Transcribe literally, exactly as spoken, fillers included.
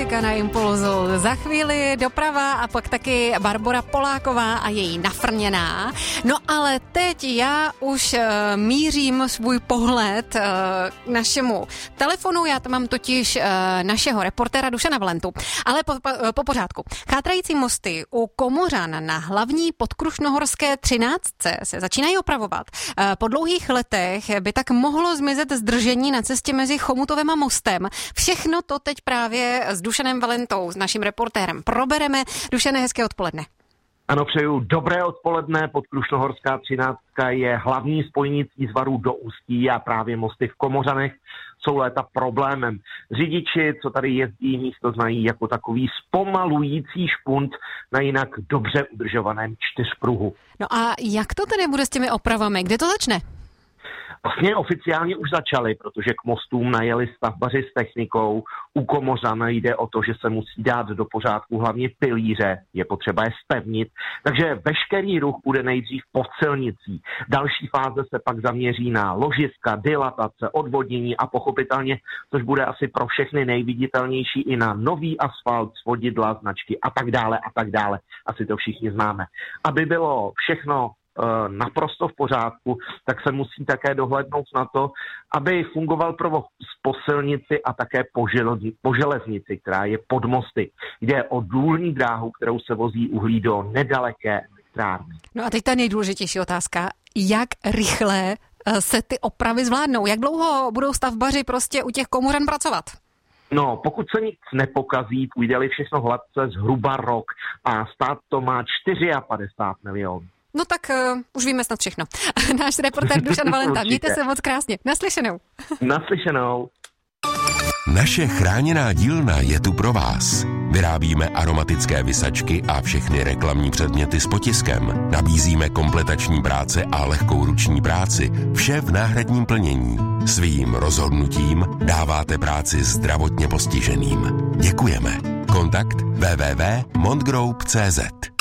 Klasika na Impulzu. Za chvíli doprava a pak taky Barbora Poláková a její Nafrněná. No ale teď já už uh, mířím svůj pohled uh, k našemu telefonu. Já tam mám totiž uh, našeho reportéra Dušana Valentu. Ale po, po, po pořádku. Chátrající mosty u Komořan na hlavní podkrušnohorské třináctce se začínají opravovat. Uh, po dlouhých letech by tak mohlo zmizet zdržení na cestě mezi Chomutovem a mostem. Všechno to teď právě s Dušanem Valentou, s naším reportérem, probereme. Dušane, hezké odpoledne. Ano, přeju dobré odpoledne. Podkrušnohorská třináctka je hlavní spojnicí z Varu do Ústí a právě mosty v Komořanech jsou léta problémem. Řidiči, co tady jezdí, místo znají jako takový zpomalující špunt na jinak dobře udržovaném čtyřpruhu. No a jak to tedy bude s těmi opravami? Kde to začne? Vlastně oficiálně už začali, protože k mostům najeli stavbaři s technikou. U Komořan jde o to, že se musí dát do pořádku hlavně pilíře, je potřeba je zpevnit, takže veškerý ruch bude nejdřív pod silnicí. Další fáze se pak zaměří na ložiska, dilatace, odvodnění a pochopitelně, což bude asi pro všechny nejviditelnější, i na nový asfalt, svodidla, značky a tak dále a tak dále. Asi to všichni známe. Aby bylo všechno naprosto v pořádku, tak se musí také dohlédnout na to, aby fungoval provoz po silnici a také po, železi, po železnici, která je pod mosty. Jde o důlní dráhu, kterou se vozí uhlí do nedaleké elektrárny. No a teď ta nejdůležitější otázka. Jak rychle se ty opravy zvládnou? Jak dlouho budou stavbaři prostě u těch Komořan pracovat? No, pokud se nic nepokazí, půjde-li všechno hladce, zhruba rok a stát to má padesát čtyři milionů. No tak uh, už víme snad všechno. Náš reportér Dušan Valenta, mějte se moc krásně. Naslyšenou. Naslyšenou. Naše chráněná dílna je tu pro vás. Vyrábíme aromatické visačky a všechny reklamní předměty s potiskem. Nabízíme kompletační práce a lehkou ruční práci. Vše v náhradním plnění. Svým rozhodnutím dáváte práci zdravotně postiženým. Děkujeme. Kontakt w w w tečka montgroup tečka c z